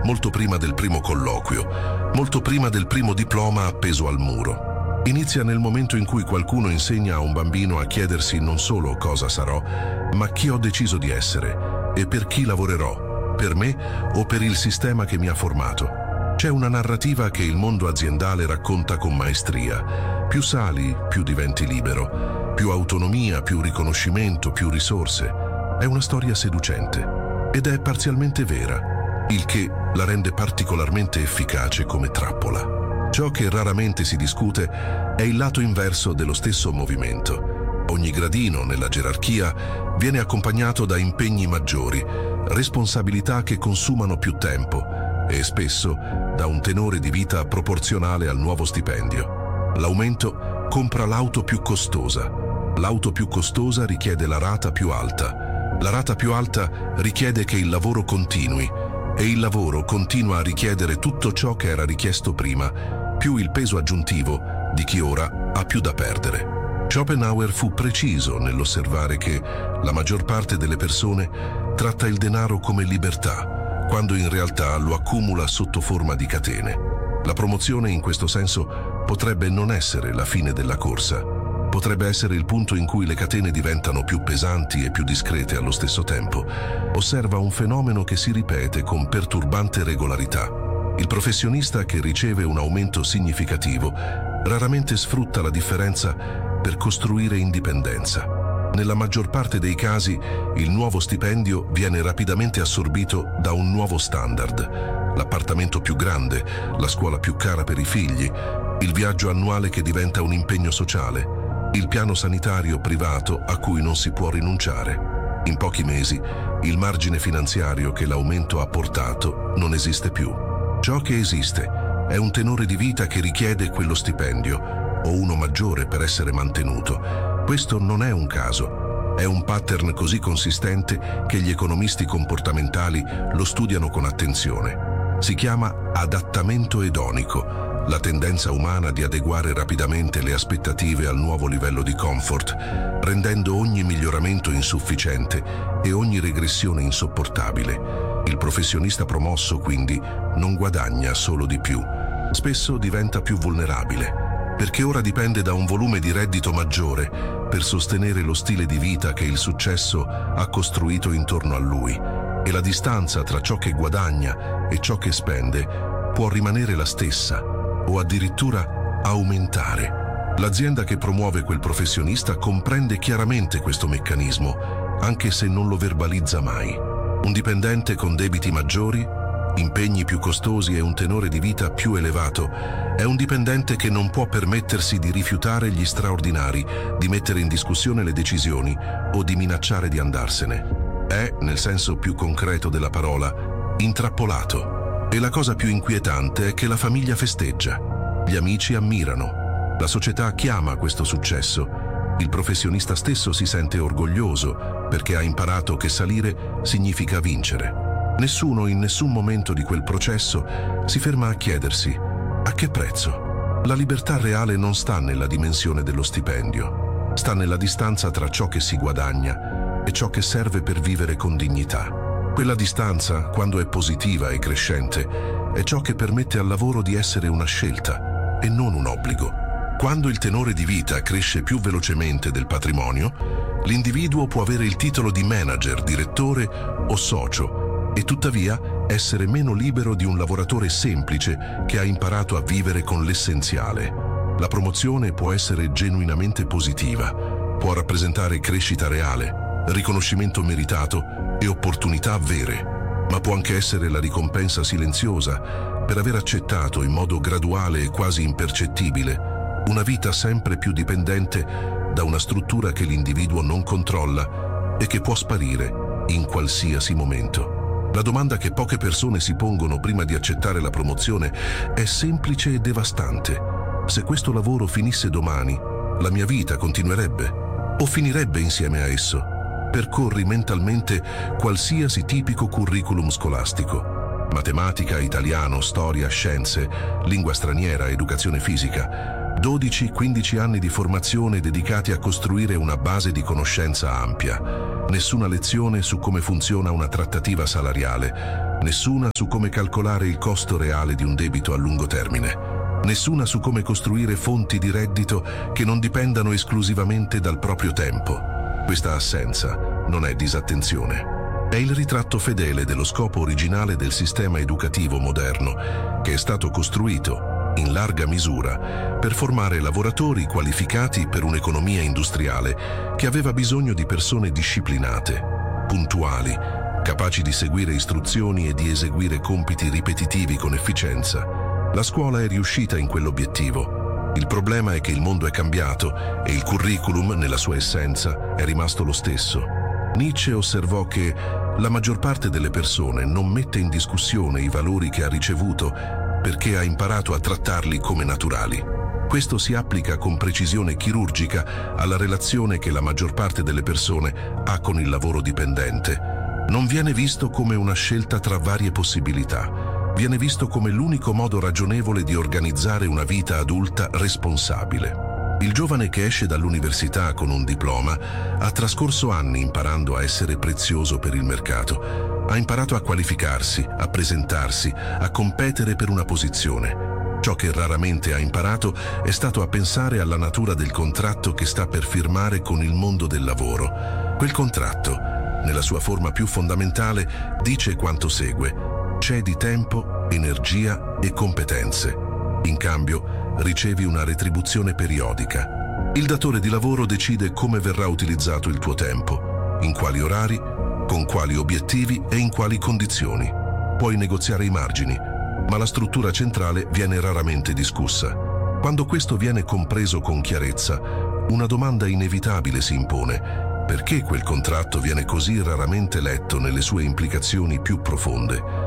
molto prima del primo colloquio, molto prima del primo diploma appeso al muro. Inizia nel momento in cui qualcuno insegna a un bambino a chiedersi non solo cosa sarò, ma chi ho deciso di essere e per chi lavorerò, per me o per il sistema che mi ha formato. C'è una narrativa che il mondo aziendale racconta con maestria. Più sali, più diventi libero. Più autonomia, più riconoscimento, più risorse. È una storia seducente ed è parzialmente vera, il che la rende particolarmente efficace come trappola. Ciò che raramente si discute è il lato inverso dello stesso movimento. Ogni gradino nella gerarchia viene accompagnato da impegni maggiori, responsabilità che consumano più tempo e spesso da un tenore di vita proporzionale al nuovo stipendio. L'aumento compra l'auto più costosa. L'auto più costosa richiede la rata più alta. La rata più alta richiede che il lavoro continui e il lavoro continua a richiedere tutto ciò che era richiesto prima, più il peso aggiuntivo di chi ora ha più da perdere. Schopenhauer fu preciso nell'osservare che la maggior parte delle persone tratta il denaro come libertà, quando in realtà lo accumula sotto forma di catene. La promozione in questo senso potrebbe non essere la fine della corsa. Potrebbe essere il punto in cui le catene diventano più pesanti e più discrete allo stesso tempo. Osserva un fenomeno che si ripete con perturbante regolarità. Il professionista che riceve un aumento significativo raramente sfrutta la differenza per costruire indipendenza. Nella maggior parte dei casi, il nuovo stipendio viene rapidamente assorbito da un nuovo standard. L'appartamento più grande, la scuola più cara per i figli, il viaggio annuale che diventa un impegno sociale, il piano sanitario privato a cui non si può rinunciare. In pochi mesi, il margine finanziario che l'aumento ha portato non esiste più. Ciò che esiste è un tenore di vita che richiede quello stipendio, o uno maggiore per essere mantenuto. Questo non è un caso, è un pattern così consistente che gli economisti comportamentali lo studiano con attenzione. Si chiama adattamento edonico, la tendenza umana di adeguare rapidamente le aspettative al nuovo livello di comfort, rendendo ogni miglioramento insufficiente e ogni regressione insopportabile. Il professionista promosso, quindi, non guadagna solo di più, spesso diventa più vulnerabile, perché ora dipende da un volume di reddito maggiore per sostenere lo stile di vita che il successo ha costruito intorno a lui, e la distanza tra ciò che guadagna e ciò che spende può rimanere la stessa o addirittura aumentare. L'azienda che promuove quel professionista comprende chiaramente questo meccanismo, anche se non lo verbalizza mai. Un dipendente con debiti maggiori, impegni più costosi e un tenore di vita più elevato è un dipendente che non può permettersi di rifiutare gli straordinari, di mettere in discussione le decisioni o di minacciare di andarsene. È, nel senso più concreto della parola, intrappolato. E la cosa più inquietante è che la famiglia festeggia, gli amici ammirano, la società chiama questo successo. Il professionista stesso si sente orgoglioso perché ha imparato che salire significa vincere. Nessuno in nessun momento di quel processo si ferma a chiedersi: a che prezzo? La libertà reale non sta nella dimensione dello stipendio, sta nella distanza tra ciò che si guadagna e ciò che serve per vivere con dignità. Quella distanza, quando è positiva e crescente, è ciò che permette al lavoro di essere una scelta e non un obbligo. Quando il tenore di vita cresce più velocemente del patrimonio, l'individuo può avere il titolo di manager, direttore o socio e tuttavia essere meno libero di un lavoratore semplice che ha imparato a vivere con l'essenziale. La promozione può essere genuinamente positiva, può rappresentare crescita reale, riconoscimento meritato e opportunità vere, ma può anche essere la ricompensa silenziosa per aver accettato in modo graduale e quasi impercettibile una vita sempre più dipendente da una struttura che l'individuo non controlla e che può sparire in qualsiasi momento. La domanda che poche persone si pongono prima di accettare la promozione è semplice e devastante. Se questo lavoro finisse domani, la mia vita continuerebbe o finirebbe insieme a esso? Percorri mentalmente qualsiasi tipico curriculum scolastico: matematica, italiano, storia, scienze, lingua straniera, educazione fisica. 12-15 anni di formazione dedicati a costruire una base di conoscenza ampia. Nessuna lezione su come funziona una trattativa salariale, nessuna su come calcolare il costo reale di un debito a lungo termine, nessuna su come costruire fonti di reddito che non dipendano esclusivamente dal proprio tempo. Questa assenza non è disattenzione. È il ritratto fedele dello scopo originale del sistema educativo moderno, che è stato costruito in larga misura per formare lavoratori qualificati per un'economia industriale che aveva bisogno di persone disciplinate, puntuali, capaci di seguire istruzioni e di eseguire compiti ripetitivi con efficienza. La scuola è riuscita in quell'obiettivo. Il problema è che il mondo è cambiato e il curriculum, nella sua essenza, è rimasto lo stesso. Nietzsche osservò che la maggior parte delle persone non mette in discussione i valori che ha ricevuto perché ha imparato a trattarli come naturali. Questo si applica con precisione chirurgica alla relazione che la maggior parte delle persone ha con il lavoro dipendente. Non viene visto come una scelta tra varie possibilità, viene visto come l'unico modo ragionevole di organizzare una vita adulta responsabile. Il giovane che esce dall'università con un diploma ha trascorso anni imparando a essere prezioso per il mercato. Ha imparato a qualificarsi, a presentarsi, a competere per una posizione. Ciò che raramente ha imparato è stato a pensare alla natura del contratto che sta per firmare con il mondo del lavoro. Quel contratto, nella sua forma più fondamentale, dice quanto segue: cedi tempo, energia e competenze. In cambio, ricevi una retribuzione periodica. Il datore di lavoro decide come verrà utilizzato il tuo tempo, in quali orari, con quali obiettivi e in quali condizioni. Puoi negoziare i margini, ma la struttura centrale viene raramente discussa. Quando questo viene compreso con chiarezza, una domanda inevitabile si impone: perché quel contratto viene così raramente letto nelle sue implicazioni più profonde?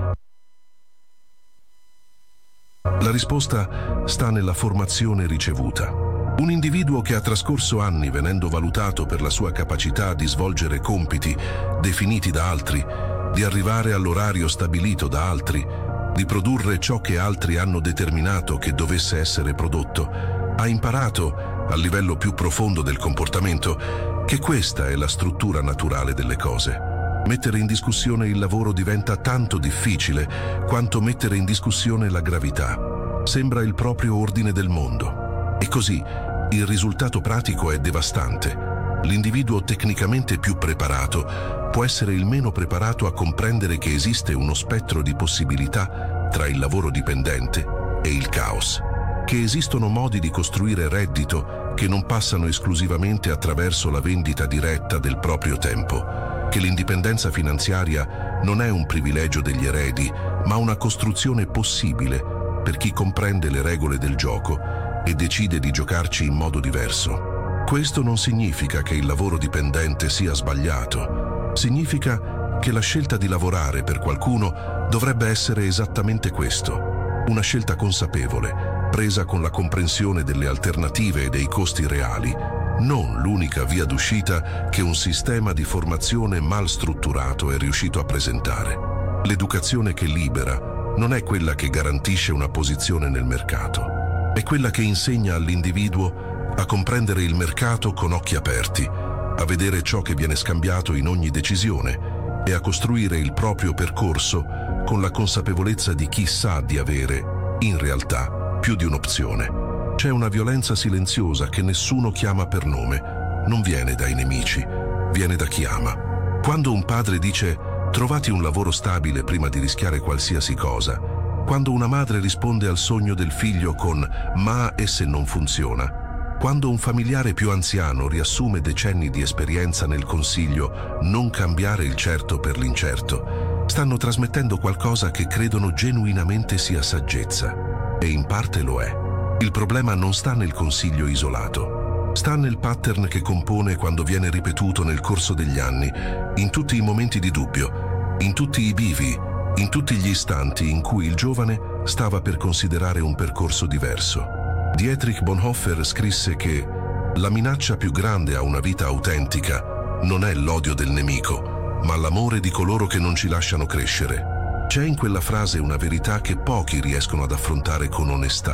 La risposta sta nella formazione ricevuta. Un individuo che ha trascorso anni venendo valutato per la sua capacità di svolgere compiti definiti da altri, di arrivare all'orario stabilito da altri, di produrre ciò che altri hanno determinato che dovesse essere prodotto, ha imparato, al livello più profondo del comportamento, che questa è la struttura naturale delle cose. Mettere in discussione il lavoro diventa tanto difficile quanto mettere in discussione la gravità. Sembra il proprio ordine del mondo. E così il risultato pratico è devastante. L'individuo tecnicamente più preparato può essere il meno preparato a comprendere che esiste uno spettro di possibilità tra il lavoro dipendente e il caos, che esistono modi di costruire reddito che non passano esclusivamente attraverso la vendita diretta del proprio tempo, che l'indipendenza finanziaria non è un privilegio degli eredi, ma una costruzione possibile per chi comprende le regole del gioco e decide di giocarci in modo diverso. Questo non significa che il lavoro dipendente sia sbagliato. Significa che la scelta di lavorare per qualcuno dovrebbe essere esattamente questo: una scelta consapevole, presa con la comprensione delle alternative e dei costi reali, non l'unica via d'uscita che un sistema di formazione mal strutturato è riuscito a presentare. L'educazione che libera non è quella che garantisce una posizione nel mercato, è quella che insegna all'individuo a comprendere il mercato con occhi aperti, a vedere ciò che viene scambiato in ogni decisione e a costruire il proprio percorso con la consapevolezza di chi sa di avere, in realtà, più di un'opzione. C'è una violenza silenziosa che nessuno chiama per nome, non viene dai nemici, viene da chi ama. Quando un padre dice «trovati un lavoro stabile prima di rischiare qualsiasi cosa», quando una madre risponde al sogno del figlio con «ma e se non funziona», quando un familiare più anziano riassume decenni di esperienza nel consiglio «non cambiare il certo per l'incerto», stanno trasmettendo qualcosa che credono genuinamente sia saggezza, e in parte lo è. Il problema non sta nel consiglio isolato, sta nel pattern che compone quando viene ripetuto nel corso degli anni, in tutti i momenti di dubbio, in tutti i bivi, in tutti gli istanti in cui il giovane stava per considerare un percorso diverso. Dietrich Bonhoeffer scrisse che la minaccia più grande a una vita autentica non è l'odio del nemico, ma l'amore di coloro che non ci lasciano crescere. C'è in quella frase una verità che pochi riescono ad affrontare con onestà.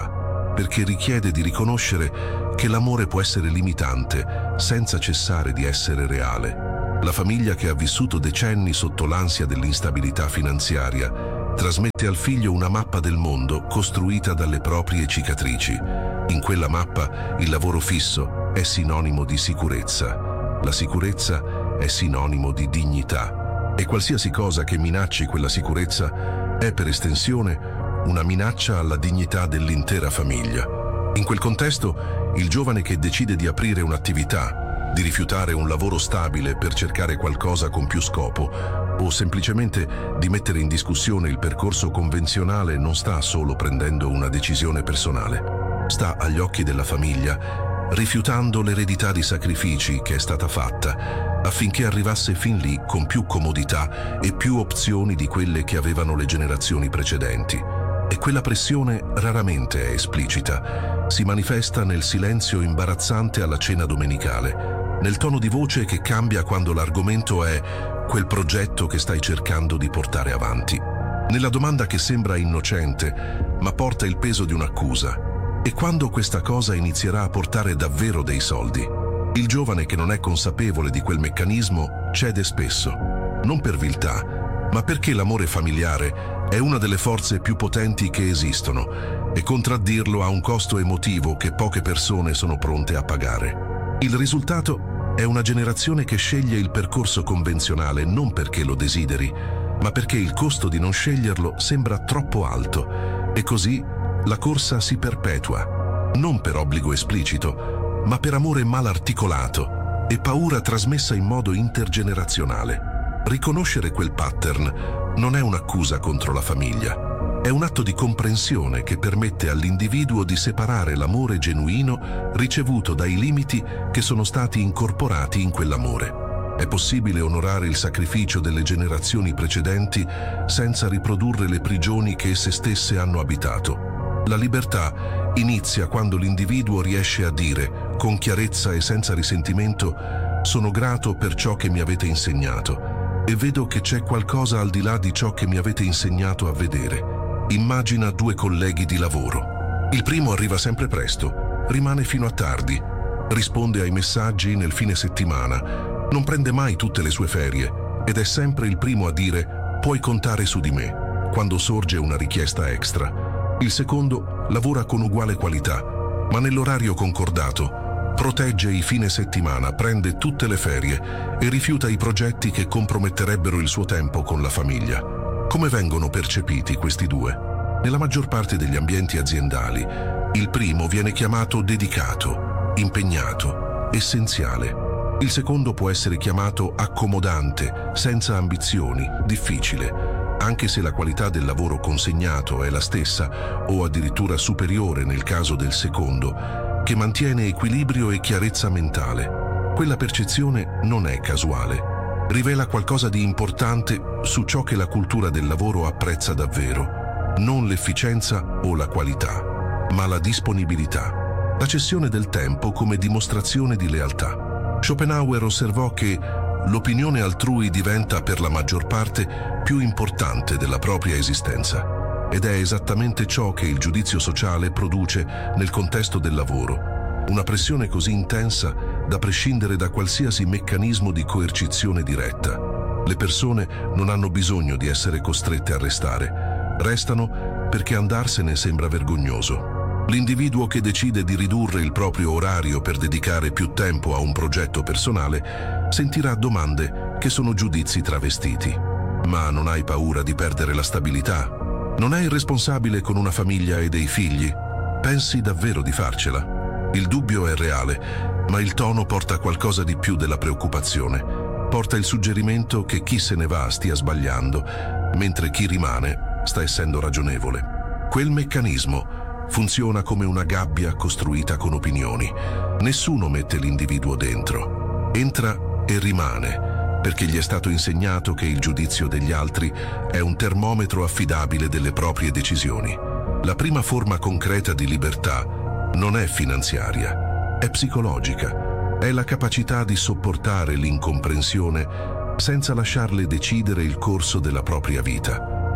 perché richiede di riconoscere che l'amore può essere limitante senza cessare di essere reale. La famiglia che ha vissuto decenni sotto l'ansia dell'instabilità finanziaria trasmette al figlio una mappa del mondo costruita dalle proprie cicatrici. In quella mappa il lavoro fisso è sinonimo di sicurezza. La sicurezza è sinonimo di dignità. E qualsiasi cosa che minacci quella sicurezza è per estensione una minaccia alla dignità dell'intera famiglia. In quel contesto, il giovane che decide di aprire un'attività, di rifiutare un lavoro stabile per cercare qualcosa con più scopo, o semplicemente di mettere in discussione il percorso convenzionale non sta solo prendendo una decisione personale. Sta agli occhi della famiglia rifiutando l'eredità di sacrifici che è stata fatta affinché arrivasse fin lì con più comodità e più opzioni di quelle che avevano le generazioni precedenti. E quella pressione raramente è esplicita, si manifesta nel silenzio imbarazzante alla cena domenicale, nel tono di voce che cambia quando l'argomento è quel progetto che stai cercando di portare avanti, nella domanda che sembra innocente ma porta il peso di un'accusa. E quando questa cosa inizierà a portare davvero dei soldi? Il giovane che non è consapevole di quel meccanismo cede spesso, non per viltà, ma perché l'amore familiare è una delle forze più potenti che esistono e contraddirlo ha un costo emotivo che poche persone sono pronte a pagare. Il risultato è una generazione che sceglie il percorso convenzionale non perché lo desideri, ma perché il costo di non sceglierlo sembra troppo alto e così la corsa si perpetua, non per obbligo esplicito, ma per amore mal articolato e paura trasmessa in modo intergenerazionale. Riconoscere quel pattern non è un'accusa contro la famiglia, è un atto di comprensione che permette all'individuo di separare l'amore genuino ricevuto dai limiti che sono stati incorporati in quell'amore. È possibile onorare il sacrificio delle generazioni precedenti senza riprodurre le prigioni che esse stesse hanno abitato. La libertà inizia quando l'individuo riesce a dire, con chiarezza e senza risentimento, «Sono grato per ciò che mi avete insegnato e vedo che c'è qualcosa al di là di ciò che mi avete insegnato a vedere». Immagina due colleghi di lavoro. Il primo arriva sempre presto, rimane fino a tardi, risponde ai messaggi nel fine settimana, non prende mai tutte le sue ferie ed è sempre il primo a dire «Puoi contare su di me» quando sorge una richiesta extra. Il secondo lavora con uguale qualità, ma nell'orario concordato, protegge i fine settimana, prende tutte le ferie e rifiuta i progetti che comprometterebbero il suo tempo con la famiglia. Come vengono percepiti questi due? Nella maggior parte degli ambienti aziendali, il primo viene chiamato dedicato, impegnato, essenziale. Il secondo può essere chiamato accomodante, senza ambizioni, difficile. Anche se la qualità del lavoro consegnato è la stessa o addirittura superiore nel caso del secondo, che mantiene equilibrio e chiarezza mentale. Quella percezione non è casuale. Rivela qualcosa di importante su ciò che la cultura del lavoro apprezza davvero. Non l'efficienza o la qualità, ma la disponibilità. La cessione del tempo come dimostrazione di lealtà. Schopenhauer osservò che l'opinione altrui diventa per la maggior parte più importante della propria esistenza. Ed è esattamente ciò che il giudizio sociale produce nel contesto del lavoro. Una pressione così intensa da prescindere da qualsiasi meccanismo di coercizione diretta. Le persone non hanno bisogno di essere costrette a restare. Restano perché andarsene sembra vergognoso. L'individuo che decide di ridurre il proprio orario per dedicare più tempo a un progetto personale sentirà domande che sono giudizi travestiti. Ma non hai paura di perdere la stabilità? Non è irresponsabile con una famiglia e dei figli? Pensi davvero di farcela? Il dubbio è reale, ma il tono porta qualcosa di più della preoccupazione. Porta il suggerimento che chi se ne va stia sbagliando, mentre chi rimane sta essendo ragionevole. Quel meccanismo funziona come una gabbia costruita con opinioni. Nessuno mette l'individuo dentro. Entra e rimane, perché gli è stato insegnato che il giudizio degli altri è un termometro affidabile delle proprie decisioni. La prima forma concreta di libertà non è finanziaria, è psicologica. È la capacità di sopportare l'incomprensione senza lasciarle decidere il corso della propria vita.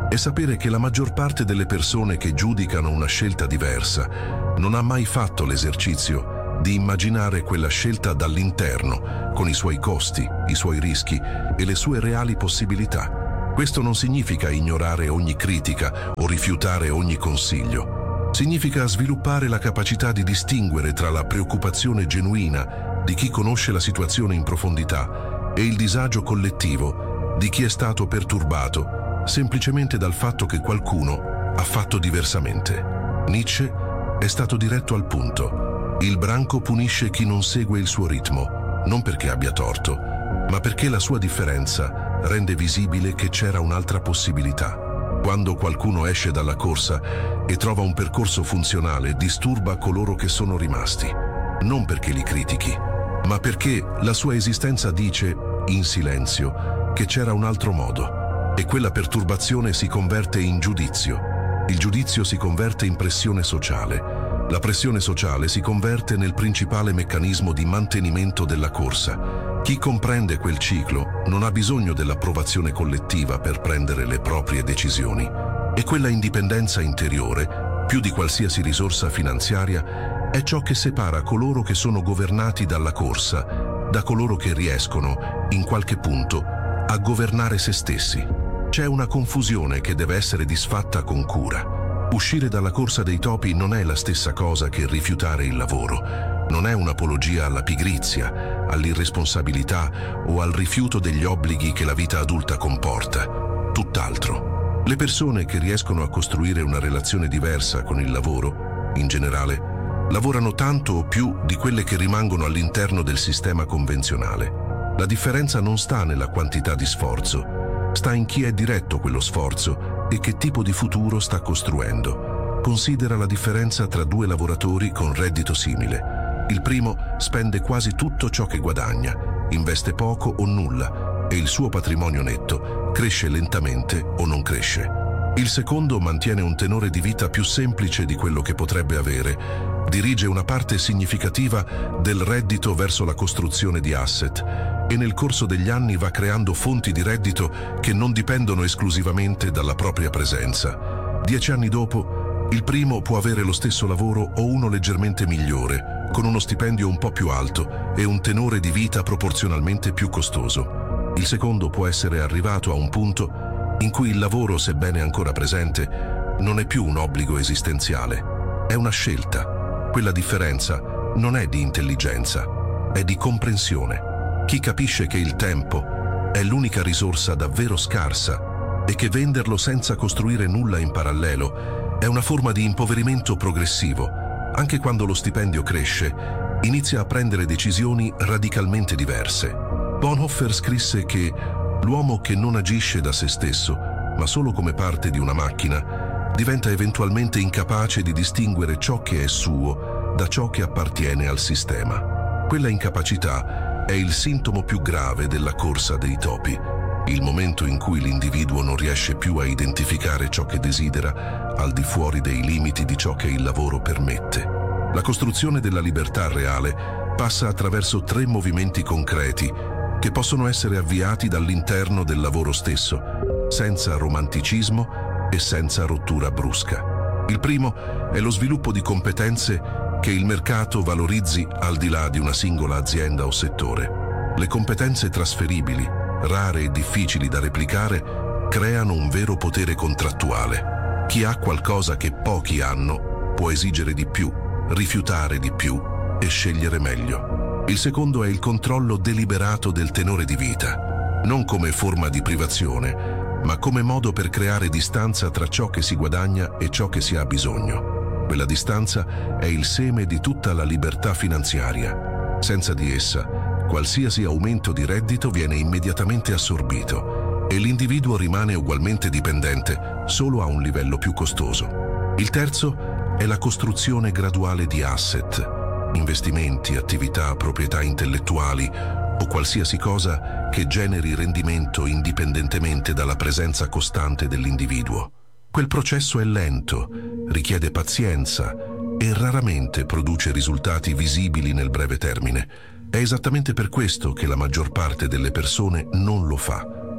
è sapere che la maggior parte delle persone che giudicano una scelta diversa non ha mai fatto l'esercizio di immaginare quella scelta dall'interno, con i suoi costi, i suoi rischi e le sue reali possibilità. Questo non significa ignorare ogni critica o rifiutare ogni consiglio. Significa sviluppare la capacità di distinguere tra la preoccupazione genuina di chi conosce la situazione in profondità e il disagio collettivo di chi è stato perturbato semplicemente dal fatto che qualcuno ha fatto diversamente. Nietzsche è stato diretto al punto. Il branco punisce chi non segue il suo ritmo, non perché abbia torto, ma perché la sua differenza rende visibile che c'era un'altra possibilità. Quando qualcuno esce dalla corsa e trova un percorso funzionale, disturba coloro che sono rimasti, non perché li critichi, ma perché la sua esistenza dice, in silenzio, che c'era un altro modo. E quella perturbazione si converte in giudizio. Il giudizio si converte in pressione sociale. La pressione sociale si converte nel principale meccanismo di mantenimento della corsa. Chi comprende quel ciclo non ha bisogno dell'approvazione collettiva per prendere le proprie decisioni. E quella indipendenza interiore, più di qualsiasi risorsa finanziaria, è ciò che separa coloro che sono governati dalla corsa da coloro che riescono, in qualche punto, a governare se stessi. C'è una confusione che deve essere disfatta con cura. Uscire dalla corsa dei topi non è la stessa cosa che rifiutare il lavoro. Non è un'apologia alla pigrizia, all'irresponsabilità o al rifiuto degli obblighi che la vita adulta comporta. Tutt'altro. Le persone che riescono a costruire una relazione diversa con il lavoro, in generale, lavorano tanto o più di quelle che rimangono all'interno del sistema convenzionale. La differenza non sta nella quantità di sforzo, sta in chi è diretto quello sforzo e che tipo di futuro sta costruendo. Considera la differenza tra due lavoratori con reddito simile. Il primo spende quasi tutto ciò che guadagna, investe poco o nulla e il suo patrimonio netto cresce lentamente o non cresce. Il secondo mantiene un tenore di vita più semplice di quello che potrebbe avere, dirige una parte significativa del reddito verso la costruzione di asset e nel corso degli anni va creando fonti di reddito che non dipendono esclusivamente dalla propria presenza. 10 anni dopo, il primo può avere lo stesso lavoro o uno leggermente migliore, con uno stipendio un po' più alto e un tenore di vita proporzionalmente più costoso. Il secondo può essere arrivato a un punto in cui il lavoro, sebbene ancora presente, non è più un obbligo esistenziale, è una scelta. Quella differenza non è di intelligenza, è di comprensione. Chi capisce che il tempo è l'unica risorsa davvero scarsa e che venderlo senza costruire nulla in parallelo è una forma di impoverimento progressivo. Anche quando lo stipendio cresce, inizia a prendere decisioni radicalmente diverse. Bonhoeffer scrisse che l'uomo che non agisce da se stesso, ma solo come parte di una macchina, diventa eventualmente incapace di distinguere ciò che è suo da ciò che appartiene al sistema. Quella incapacità è il sintomo più grave della corsa dei topi, il momento in cui l'individuo non riesce più a identificare ciò che desidera al di fuori dei limiti di ciò che il lavoro permette. La costruzione della libertà reale passa attraverso 3 movimenti concreti che possono essere avviati dall'interno del lavoro stesso, senza romanticismo e senza rottura brusca. Il primo è lo sviluppo di competenze che il mercato valorizzi al di là di una singola azienda o settore. Le competenze trasferibili, rare e difficili da replicare, creano un vero potere contrattuale. Chi ha qualcosa che pochi hanno può esigere di più, rifiutare di più e scegliere meglio. Il secondo è il controllo deliberato del tenore di vita, non come forma di privazione, ma come modo per creare distanza tra ciò che si guadagna e ciò che si ha bisogno. Quella distanza è il seme di tutta la libertà finanziaria. Senza di essa, qualsiasi aumento di reddito viene immediatamente assorbito e l'individuo rimane ugualmente dipendente, solo a un livello più costoso. Il terzo è la costruzione graduale di asset, investimenti, attività, proprietà intellettuali o qualsiasi cosa che generi rendimento indipendentemente dalla presenza costante dell'individuo. Quel processo è lento, richiede pazienza e raramente produce risultati visibili nel breve termine. È esattamente per questo che la maggior parte delle persone non lo fa.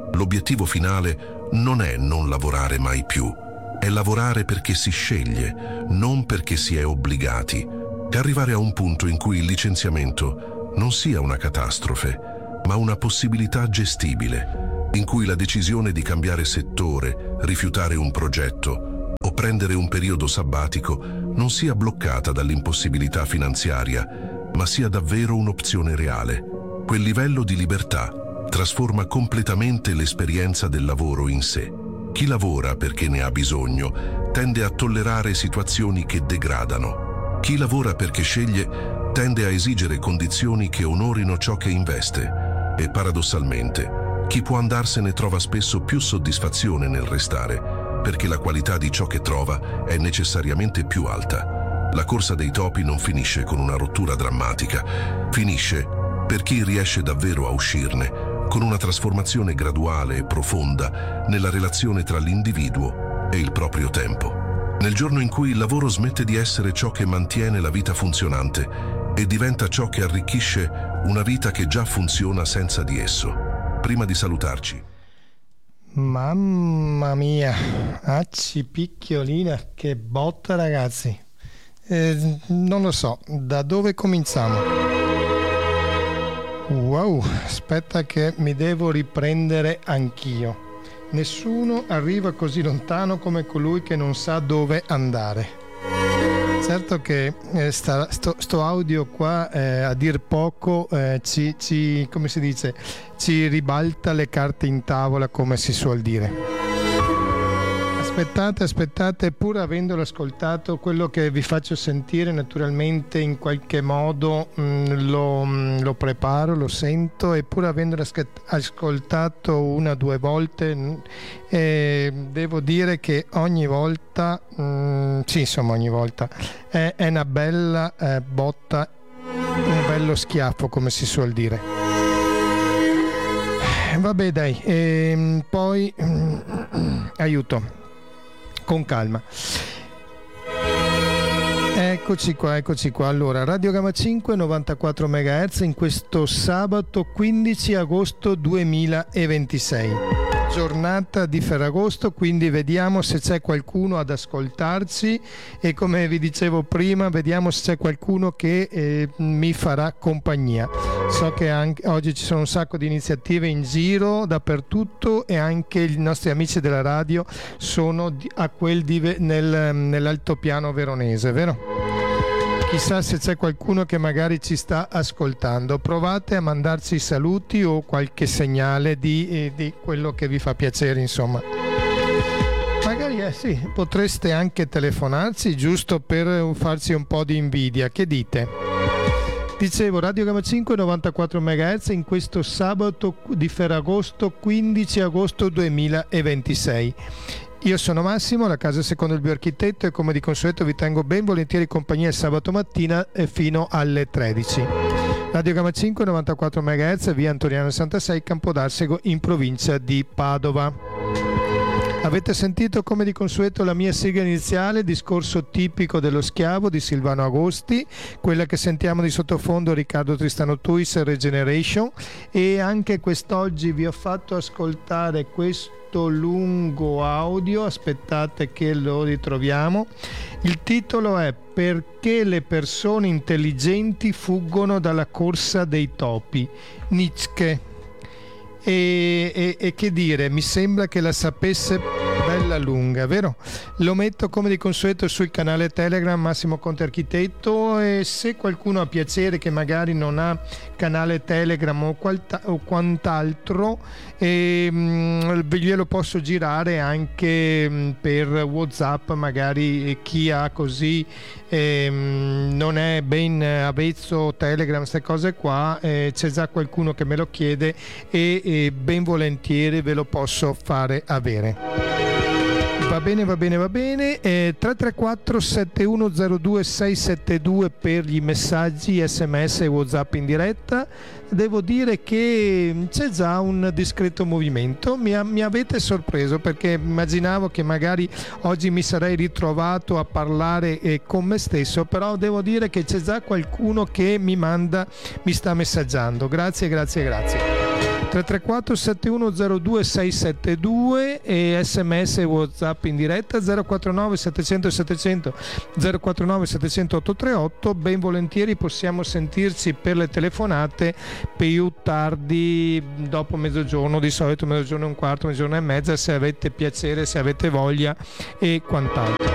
L'obiettivo finale non è non lavorare mai più, è lavorare perché si sceglie, non perché si è obbligati, e arrivare a un punto in cui il licenziamento non sia una catastrofe, ma una possibilità gestibile, in cui la decisione di cambiare settore, rifiutare un progetto o prendere un periodo sabbatico non sia bloccata dall'impossibilità finanziaria, ma sia davvero un'opzione reale. Quel livello di libertà trasforma completamente l'esperienza del lavoro in sé. Chi lavora perché ne ha bisogno tende a tollerare situazioni che degradano. Chi lavora perché sceglie tende a esigere condizioni che onorino ciò che investe. E paradossalmente, chi può andarsene trova spesso più soddisfazione nel restare, perché la qualità di ciò che trova è necessariamente più alta. La corsa dei topi non finisce con una rottura drammatica, finisce, per chi riesce davvero a uscirne, con una trasformazione graduale e profonda nella relazione tra l'individuo e il proprio tempo. Nel giorno in cui il lavoro smette di essere ciò che mantiene la vita funzionante e diventa ciò che arricchisce una vita che già funziona senza di esso. Prima di salutarci. Mamma mia, acci picchiolina, che botta ragazzi. Non lo so, da dove cominciamo? Wow, aspetta che mi devo riprendere anch'io. Nessuno arriva così lontano come colui che non sa dove andare. Certo che sto audio qua a dir poco come si dice, ci ribalta le carte in tavola, come si suol dire. Aspettate, pur avendolo ascoltato, quello che vi faccio sentire naturalmente in qualche modo lo preparo, lo sento, e pur avendolo ascoltato una o due volte, devo dire che ogni volta, ogni volta è una bella botta, un bello schiaffo, come si suol dire. Vabbè dai, poi aiuto. Con calma. Eccoci qua. Allora, Radio Gamma 5, 94 MHz in questo sabato 15 agosto 2026. Giornata di Ferragosto, quindi vediamo se c'è qualcuno ad ascoltarci e, come vi dicevo prima, vediamo se c'è qualcuno che mi farà compagnia. So che anche oggi ci sono un sacco di iniziative in giro dappertutto, e anche i nostri amici della radio sono nell'altopiano veronese, vero? Chissà se c'è qualcuno che magari ci sta ascoltando. Provate a mandarci i saluti o qualche segnale di quello che vi fa piacere, insomma. Magari sì, potreste anche telefonarci, giusto per farci un po' di invidia. Che dite? Dicevo, Radio Gamma 5, 94 MHz in questo sabato di Ferragosto 15 agosto 2026. Io sono Massimo, la casa secondo il bioarchitetto, e come di consueto vi tengo ben volentieri compagnia il sabato mattina fino alle 13. Radio Gamma 5, 94 MHz, via Antoniano 66, Campodarsego, in provincia di Padova. Avete sentito come di consueto la mia sigla iniziale, discorso tipico dello schiavo di Silvano Agosti, quella che sentiamo di sottofondo Riccardo Tristano Tuis, Regeneration, e anche quest'oggi vi ho fatto ascoltare questo lungo audio, aspettate che lo ritroviamo. Il titolo è Perché le persone intelligenti fuggono dalla corsa dei topi, Nietzsche. E che dire, mi sembra che la sapesse bella lunga, vero? Lo metto come di consueto sul canale Telegram Massimo Conte Architetto, e se qualcuno ha piacere che magari non ha canale Telegram o quant'altro, glielo posso girare anche per WhatsApp, magari chi ha così non è ben avvezzo Telegram, queste cose qua, c'è già qualcuno che me lo chiede e ben volentieri ve lo posso fare avere. Va bene. 334 7102 672 per gli messaggi SMS e WhatsApp in diretta. Devo dire che c'è già un discreto movimento, mi avete sorpreso, perché immaginavo che magari oggi mi sarei ritrovato a parlare con me stesso, però devo dire che c'è già qualcuno che mi sta messaggiando. Grazie. 334 7102 672 e sms e WhatsApp in diretta 049 700 700 049 700 838. Ben volentieri possiamo sentirci per le telefonate più tardi, dopo mezzogiorno, di solito mezzogiorno e un quarto, mezzogiorno e mezza, se avete piacere, se avete voglia e quant'altro.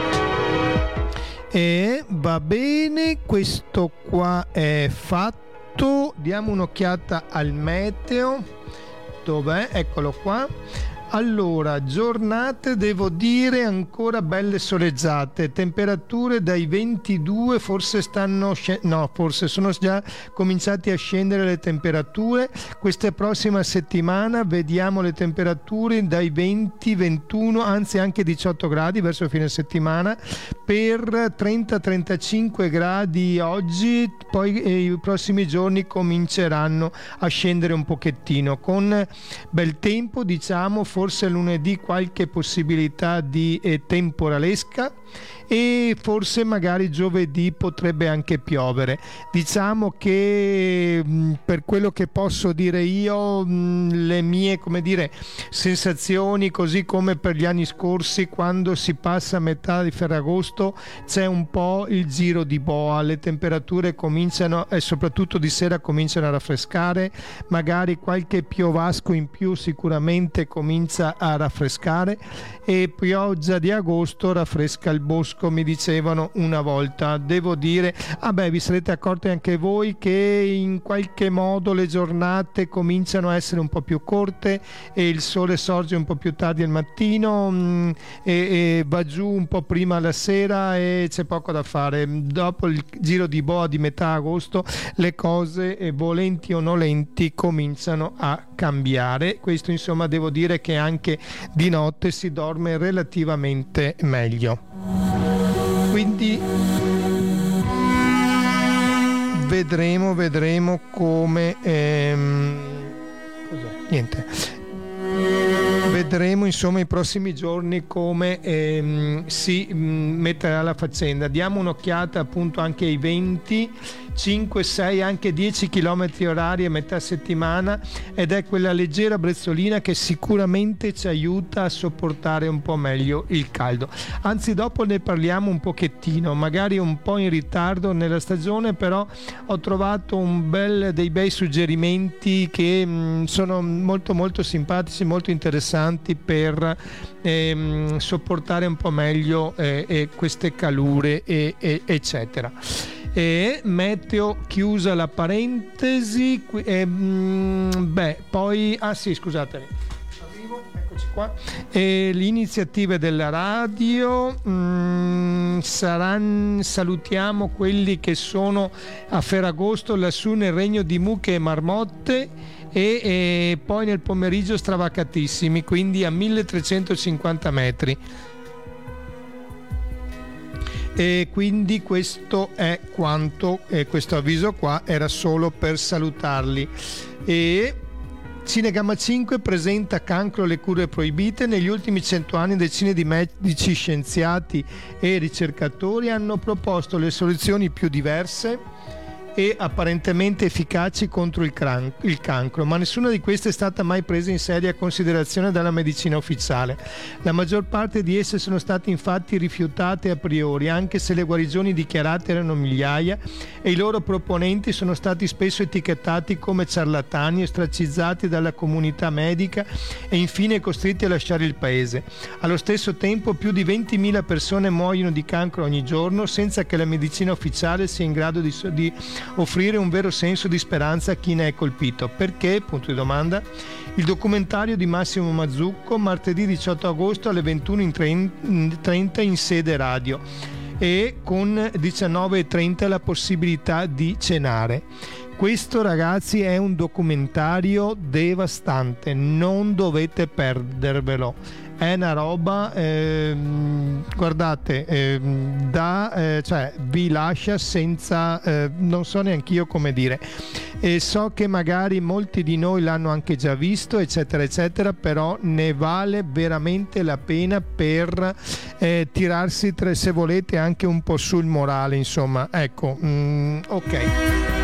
E va bene, questo qua è fatto. Diamo un'occhiata al meteo. Dov'è? Eccolo qua. Allora, giornate devo dire ancora belle soleggiate, temperature dai 22, forse sono già cominciati a scendere le temperature. Questa prossima settimana vediamo le temperature dai 20, 21, anzi anche 18 gradi verso fine settimana, per 30-35 gradi oggi, poi i prossimi giorni cominceranno a scendere un pochettino, con bel tempo, diciamo, forse lunedì qualche possibilità di temporalesca e forse magari giovedì potrebbe anche piovere. Diciamo che per quello che posso dire io, le mie, come dire, sensazioni, così come per gli anni scorsi, quando si passa a metà di Ferragosto c'è un po' il giro di boa, le temperature cominciano, e soprattutto di sera cominciano a raffrescare, magari qualche piovasco in più sicuramente comincia a raffrescare, e pioggia di agosto raffresca il bosco, mi dicevano una volta. Devo dire, vi sarete accorti anche voi che in qualche modo le giornate cominciano a essere un po' più corte e il sole sorge un po' più tardi al mattino e va giù un po' prima la sera, e c'è poco da fare. Dopo il giro di boa di metà agosto le cose, volenti o nolenti, cominciano a cambiare. Questo, insomma, devo dire che anche di notte si dorme relativamente meglio. Quindi vedremo come vedremo insomma i prossimi giorni come si metterà la faccenda. Diamo un'occhiata appunto anche ai venti, 5, 6, anche 10 km orari a metà settimana, ed è quella leggera brezzolina che sicuramente ci aiuta a sopportare un po' meglio il caldo. Anzi, dopo ne parliamo un pochettino, magari un po' in ritardo nella stagione, però ho trovato dei bei suggerimenti che sono molto molto simpatici, molto interessanti per sopportare un po' meglio queste calure eccetera. E meteo, chiusa la parentesi, poi scusatemi, arrivo, eccoci qua. Le iniziative della radio salutiamo quelli che sono a Ferragosto lassù nel regno di mucche e marmotte, e poi nel pomeriggio stravacatissimi, quindi a 1350 metri. E quindi questo è quanto, questo avviso qua era solo per salutarli. E Cinegamma 5 presenta Cancro, le cure proibite. Negli ultimi 100 anni decine di medici, scienziati e ricercatori hanno proposto le soluzioni più diverse e apparentemente efficaci contro il cancro, ma nessuna di queste è stata mai presa in seria considerazione dalla medicina ufficiale. La maggior parte di esse sono state infatti rifiutate a priori, anche se le guarigioni dichiarate erano migliaia, e i loro proponenti sono stati spesso etichettati come ciarlatani, ostracizzati dalla comunità medica e infine costretti a lasciare il paese. Allo stesso tempo più di 20.000 persone muoiono di cancro ogni giorno senza che la medicina ufficiale sia in grado di offrire un vero senso di speranza a chi ne è colpito. Perché? Punto di domanda. Il documentario di Massimo Mazzucco, martedì 18 agosto alle 21:30 in sede radio, e con 19:30 la possibilità di cenare. Questo, ragazzi, è un documentario devastante, non dovete perdervelo. È una roba, guardate, vi lascia senza, non so neanch'io come dire. So che magari molti di noi l'hanno anche già visto, eccetera, eccetera, però ne vale veramente la pena per tirarsi, se volete, anche un po' sul morale, insomma. Ecco, ok.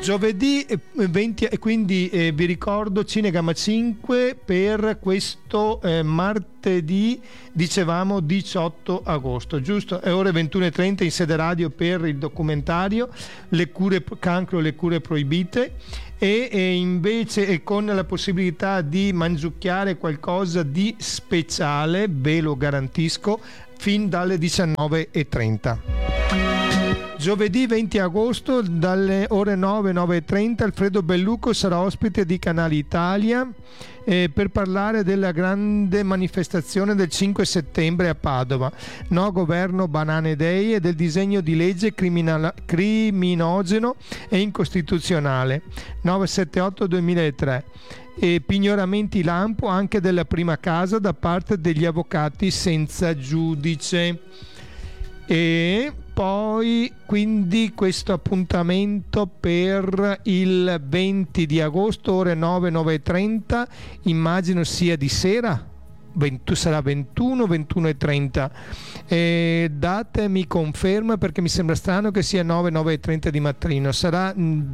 Giovedì 20, e quindi vi ricordo Cinegamma 5 per questo martedì, dicevamo 18 agosto, giusto? È ore 21:30 in sede radio per il documentario Le cure cancro, le cure proibite, e invece con la possibilità di mangiucchiare qualcosa di speciale, ve lo garantisco, fin dalle 19:30. Giovedì 20 agosto dalle ore 9:30 Alfredo Bellucco sarà ospite di Canale Italia per parlare della grande manifestazione del 5 settembre a Padova, no governo banane day, e del disegno di legge criminogeno e incostituzionale 978/2003 e pignoramenti lampo anche della prima casa da parte degli avvocati senza giudice. E poi quindi questo appuntamento per il 20 di agosto ore 9:30, immagino sia di sera, sarà 21:30. Datemi conferma, perché mi sembra strano che sia 9:30 di mattino, sarà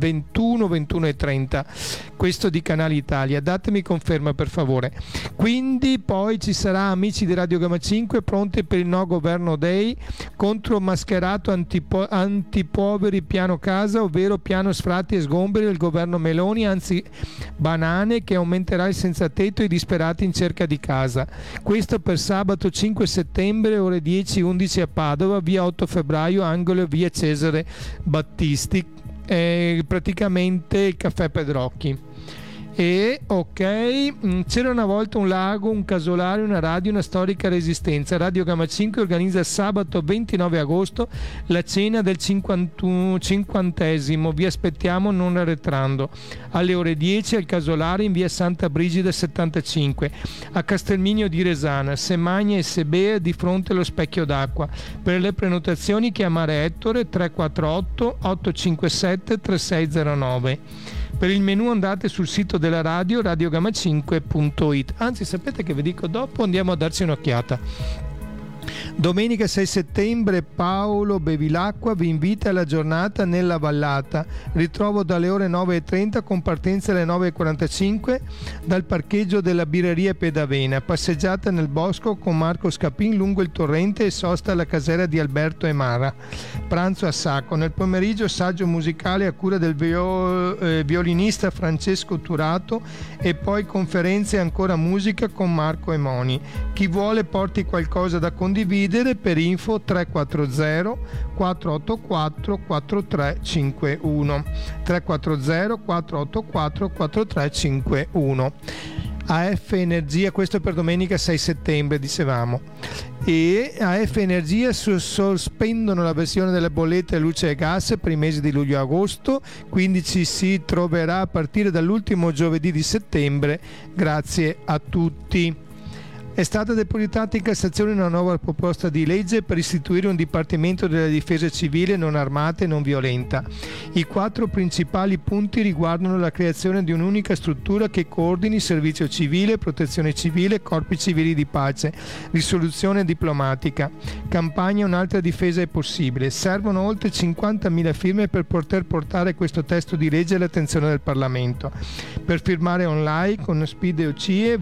21:30 questo di Canale Italia, datemi conferma per favore. Quindi poi ci sarà amici di Radio Gamma 5 pronti per il No Governo Day, contro mascherato antipoveri piano casa, ovvero piano sfratti e sgomberi del governo Meloni, anzi banane, che aumenterà il senza tetto e i disperati in cerca di casa. Questo per sabato 5 settembre ore 10-11 a Padova, via 8 febbraio, angolo via Cesare Battisti, praticamente il caffè Pedrocchi. E ok, c'era una volta un lago, un casolare, una radio, una storica resistenza. Radio Gamma 5 organizza sabato 29 agosto la cena del 50esimo. Vi aspettiamo non arretrando, alle ore 10 al casolare in via Santa Brigida 75 a Castelminio di Resana, Semagna e Sebea, di fronte allo Specchio d'Acqua. Per le prenotazioni chiamare Ettore 348 857 3609. Per il menù andate sul sito della radio, radiogamma5.it. Anzi, sapete che vi dico, dopo andiamo a darci un'occhiata. Domenica 6 settembre Paolo Bevilacqua vi invita alla giornata nella Vallata. Ritrovo dalle ore 9:30 con partenza alle 9:45 dal parcheggio della birreria Pedavena. Passeggiata nel bosco con Marco Scapin lungo il torrente e sosta alla casera di Alberto e Mara. Pranzo a sacco. Nel pomeriggio saggio musicale a cura del violinista Francesco Turato e poi conferenze e ancora musica con Marco e Moni. Chi vuole porti qualcosa da condividere. Per info 340 484 4351 340 484 4351. AF Energia, questo per domenica 6 settembre dicevamo, e AF Energia sospendono la versione delle bollette luce e gas per i mesi di luglio e agosto, quindi ci si troverà a partire dall'ultimo giovedì di settembre. Grazie a tutti. È stata depositata in Cassazione una nuova proposta di legge per istituire un Dipartimento della Difesa Civile non armata e non violenta. I 4 principali punti riguardano la creazione di un'unica struttura che coordini servizio civile, protezione civile, corpi civili di pace, risoluzione diplomatica, campagna Un'altra difesa è possibile. Servono oltre 50.000 firme per poter portare questo testo di legge all'attenzione del Parlamento. Per firmare online con Spide OCIE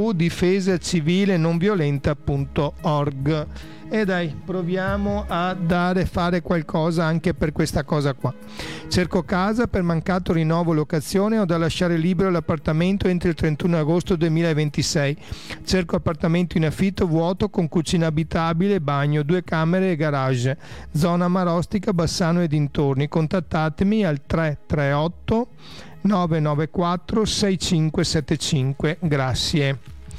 www.difesacivile-nonviolenta.org. E dai, proviamo a fare qualcosa anche per questa cosa qua. Cerco casa per mancato rinnovo locazione, ho da lasciare libero l'appartamento entro il 31 agosto 2026. Cerco appartamento in affitto vuoto con cucina abitabile, bagno, 2 camere e garage. Zona Marostica, Bassano e dintorni. Contattatemi al 338 994 6575. Grazie.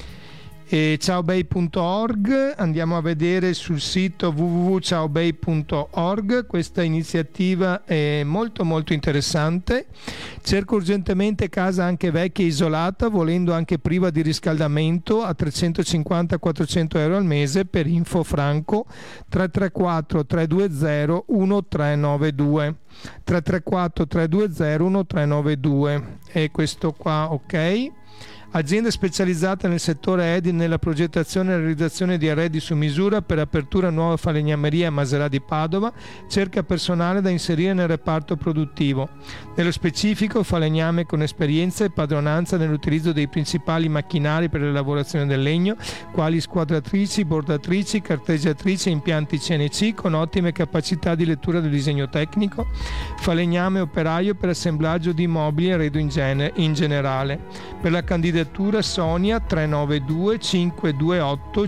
Ciaobay.org, andiamo a vedere sul sito www.ciaobay.org. Questa iniziativa è molto molto interessante. Cerco urgentemente casa anche vecchia e isolata, volendo anche priva di riscaldamento, a 350-400 euro al mese. Per info Franco 334 320 1392 334 320 1392. E questo qua, ok. Azienda specializzata nel settore edile nella progettazione e realizzazione di arredi su misura per apertura nuova falegnameria a Maserà di Padova, cerca personale da inserire nel reparto produttivo. Nello specifico falegname con esperienza e padronanza nell'utilizzo dei principali macchinari per la lavorazione del legno, quali squadratrici, bordatrici, carteggiatrici e impianti CNC con ottime capacità di lettura del disegno tecnico, falegname operaio per assemblaggio di mobili e arredo in generale. Per la candidatura Sonia 392 528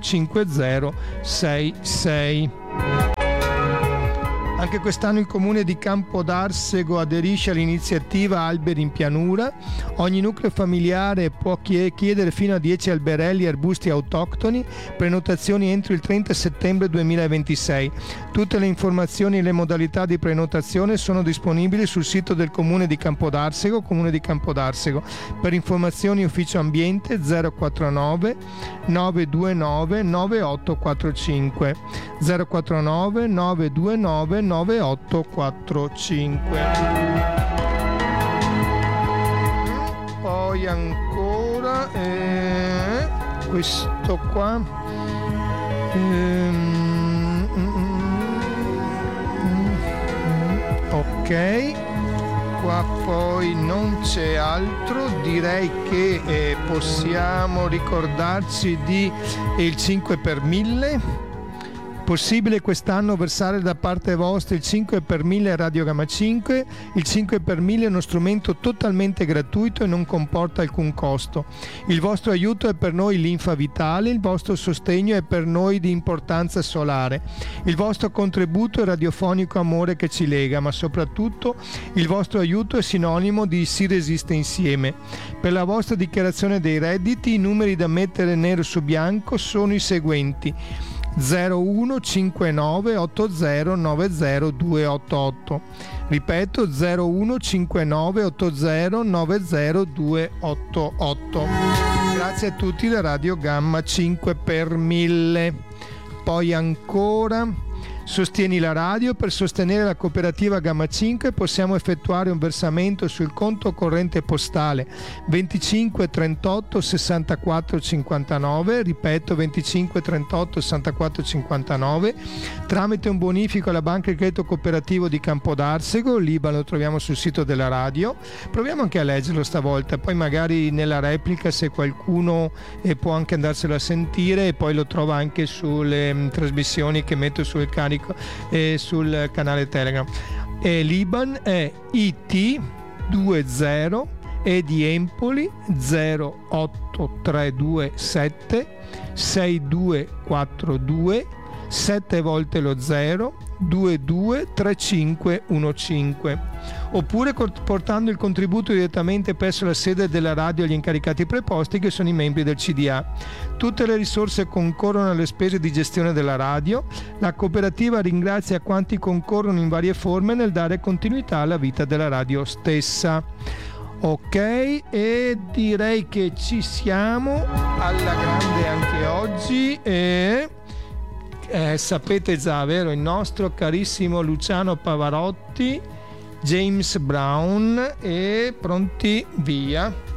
5066. Anche quest'anno il comune di Campodarsego aderisce all'iniziativa Alberi in Pianura. Ogni nucleo familiare può chiedere fino a 10 alberelli e arbusti autoctoni, prenotazioni entro il 30 settembre 2026. Tutte le informazioni e le modalità di prenotazione sono disponibili sul sito del comune di Campodarsego, comune di Campodarsego. Per informazioni ufficio ambiente 049 929 9845 049 929 9845. Poi ancora questo qua ok, qua poi non c'è altro, direi che possiamo ricordarci di il 5 per 1000. Possibile quest'anno versare da parte vostra il 5 per 1000 Radio Gamma 5. Il 5 per 1000 è uno strumento totalmente gratuito e non comporta alcun costo. Il vostro aiuto è per noi linfa vitale, il vostro sostegno è per noi di importanza solare. Il vostro contributo è radiofonico amore che ci lega, ma soprattutto il vostro aiuto è sinonimo di si resiste insieme. Per la vostra dichiarazione dei redditi i numeri da mettere nero su bianco sono i seguenti: 0159 80 90 288. Ripeto, 0159 80 90 288. Grazie a tutti da Radio Gamma 5 per 1000. Poi ancora sostieni la radio. Per sostenere la cooperativa Gamma 5 possiamo effettuare un versamento sul conto corrente postale 25 38 64 59, ripeto 25 38 64 59, tramite un bonifico alla Banca di Credito Cooperativo di Campodarsego. L'IBAN lo troviamo sul sito della radio. Proviamo anche a leggerlo stavolta, poi magari nella replica, se qualcuno può anche andarselo a sentire, e poi lo trova anche sulle trasmissioni che metto sul carico e sul canale Telegram. L'IBAN è IT20 e di Empoli 08327 6242 7 volte lo 0 223515, oppure portando il contributo direttamente presso la sede della radio agli incaricati preposti, che sono i membri del CDA. Tutte le risorse concorrono alle spese di gestione della radio. La cooperativa ringrazia quanti concorrono in varie forme nel dare continuità alla vita della radio stessa. Ok, e direi che ci siamo alla grande anche oggi. E sapete già, vero? Il nostro carissimo Luciano Pavarotti, James Brown, e pronti via.